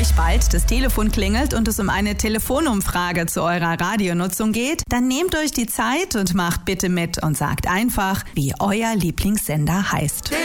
gleich bald das Telefon klingelt und es um eine Telefonumfrage zu eurer Radionutzung geht, dann nehmt euch die Zeit und macht bitte mit und sagt einfach, wie euer Lieblingssender heißt.